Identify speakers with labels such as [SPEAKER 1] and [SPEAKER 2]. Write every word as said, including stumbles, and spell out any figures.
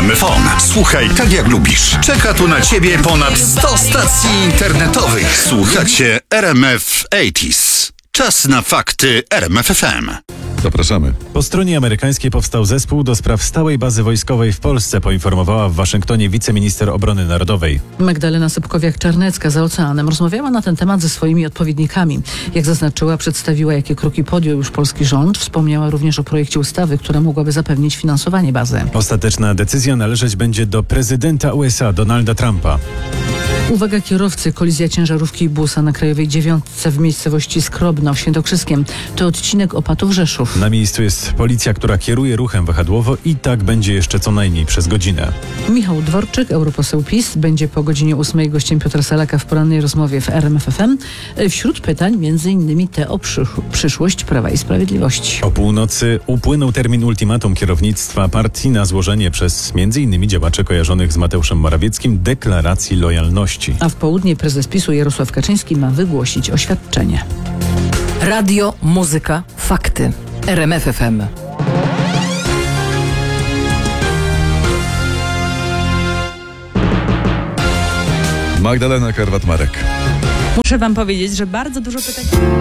[SPEAKER 1] Gramofon. Słuchaj tak jak lubisz. Czeka tu na ciebie ponad sto stacji internetowych. Słuchacie R M F osiemdziesiąt. Czas na fakty R M F F M.
[SPEAKER 2] Zapraszamy.
[SPEAKER 3] Po stronie amerykańskiej powstał zespół do spraw stałej bazy wojskowej w Polsce, poinformowała w Waszyngtonie wiceminister obrony narodowej.
[SPEAKER 4] Magdalena Sobkowiak-Czarnecka za oceanem rozmawiała na ten temat ze swoimi odpowiednikami. Jak zaznaczyła, przedstawiła, jakie kroki podjął już polski rząd. Wspomniała również o projekcie ustawy, która mogłaby zapewnić finansowanie bazy.
[SPEAKER 3] Ostateczna decyzja należeć będzie do prezydenta U S A Donalda Trumpa.
[SPEAKER 4] Uwaga kierowcy, kolizja ciężarówki i busa na Krajowej Dziewiątce w miejscowości Skrobno w Świętokrzyskiem. To odcinek Opatów-Rzeszów.
[SPEAKER 3] Na miejscu jest policja, która kieruje ruchem wahadłowo i tak będzie jeszcze co najmniej przez godzinę.
[SPEAKER 4] Michał Dworczyk, europoseł PiS, będzie po godzinie ósmej gościem Piotra Salaka w porannej rozmowie w R M F F M. Wśród pytań między innymi te o przysz- przyszłość Prawa i Sprawiedliwości.
[SPEAKER 3] O północy upłynął termin ultimatum kierownictwa partii na złożenie przez między innymi działaczy kojarzonych z Mateuszem Morawieckim deklaracji lojalności.
[SPEAKER 4] A w południe prezes PiSu Jarosław Kaczyński ma wygłosić oświadczenie.
[SPEAKER 5] Radio, muzyka, fakty. R M F F M.
[SPEAKER 2] Magdalena Karwat-Marek.
[SPEAKER 6] Muszę wam powiedzieć, że bardzo dużo pytań...